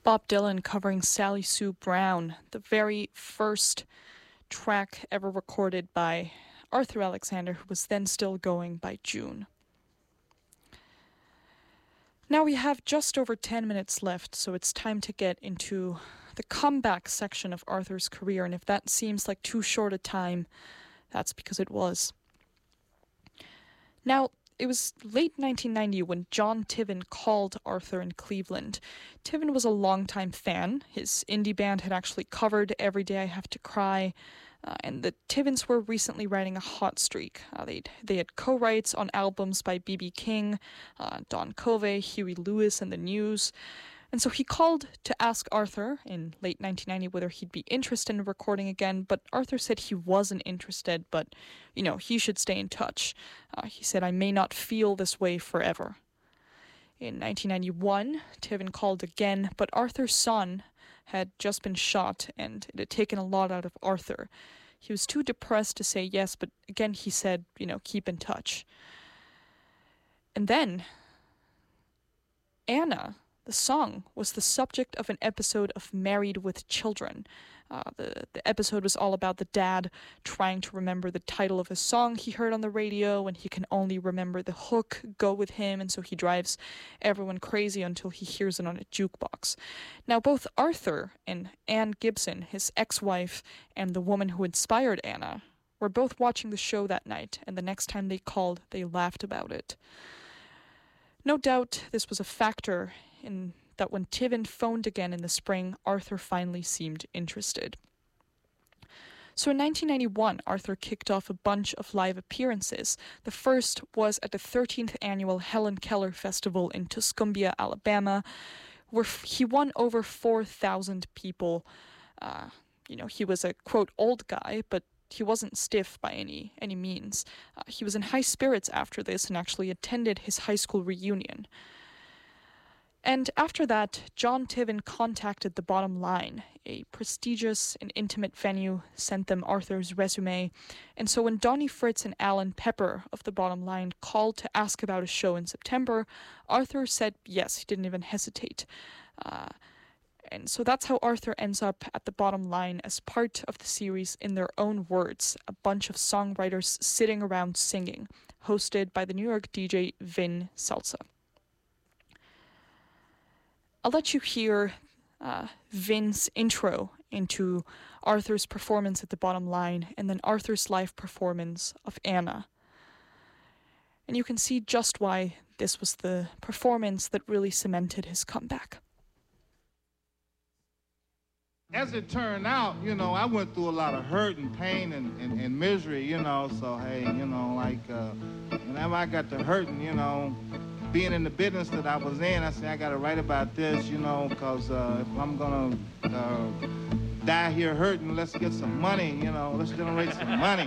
Bob Dylan covering Sally Sue Brown, the very first track ever recorded by Arthur Alexander, who was then still going by June. Now we have just over 10 minutes left, so it's time to get into the comeback section of Arthur's career, and if that seems like too short a time, that's because it was. Now, it was late 1990 when John Tiven called Arthur in Cleveland. Tiven was a longtime fan. His indie band had actually covered Every Day I Have to Cry, and the Tivens were recently riding a hot streak. They had co-writes on albums by B.B. King, Don Covey, Huey Lewis, and The News. And so he called to ask Arthur in late 1990 whether he'd be interested in recording again, but Arthur said he wasn't interested, but, he should stay in touch. He said, "I may not feel this way forever." In 1991, Tiven called again, but Arthur's son had just been shot, and it had taken a lot out of Arthur. He was too depressed to say yes, but again he said, keep in touch. And then, Anna, the song, was the subject of an episode of Married with Children. The episode was all about the dad trying to remember the title of a song he heard on the radio, and he can only remember the hook, Go With Him, and so he drives everyone crazy until he hears it on a jukebox. Now, both Arthur and Ann Gibson, his ex-wife, and the woman who inspired Anna, were both watching the show that night, and the next time they called, they laughed about it. No doubt this was a factor in that when Tiven phoned again in the spring, Arthur finally seemed interested. So in 1991, Arthur kicked off a bunch of live appearances. The first was at the 13th annual Helen Keller Festival in Tuscumbia, Alabama, where he won over 4,000 people. He was a, quote, old guy, but he wasn't stiff by any means. He was in high spirits after this and actually attended his high school reunion. And after that, John Tiven contacted The Bottom Line, a prestigious and intimate venue, sent them Arthur's resume. And so when Donnie Fritz and Alan Pepper of The Bottom Line called to ask about a show in September, Arthur said yes, he didn't even hesitate. And so that's how Arthur ends up at The Bottom Line as part of the series In Their Own Words, a bunch of songwriters sitting around singing, hosted by the New York DJ Vin Salsa. I'll let you hear Vin's intro into Arthur's performance at The Bottom Line, and then Arthur's live performance of Anna. And you can see just why this was the performance that really cemented his comeback. As it turned out, I went through a lot of hurt and pain and misery, so hey, whenever I got to hurting, being in the business that I was in, I said, I got to write about this, because if I'm going to die here hurting, let's get some money, let's generate some money.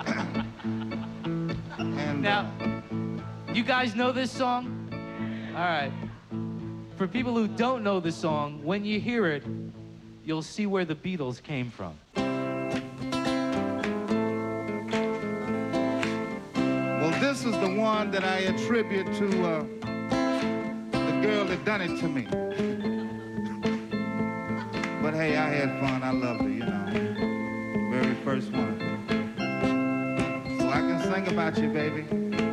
And now, you guys know this song? All right. For people who don't know the song, when you hear it, you'll see where the Beatles came from. Well, this is the one that I attribute to the girl that done it to me. But hey, I had fun. I loved her, very first one. So I can sing about you, baby.